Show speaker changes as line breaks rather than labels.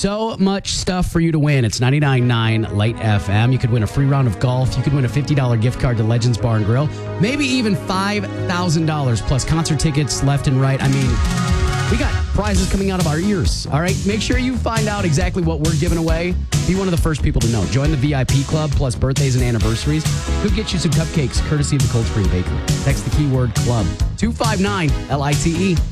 So much stuff for you to win. It's 99.9 Light FM. You could win a free round of golf. You could win a $50 gift card to Legends Bar and Grill. Maybe even $5,000 plus concert tickets left and right. I mean, we got prizes coming out of our ears. All right, make sure you find out exactly what we're giving away. Be one of the first people to know. Join the VIP club, plus birthdays and anniversaries. Could get you some cupcakes, courtesy of the Cold Spring Bakery. Text the keyword club, 259-LITE.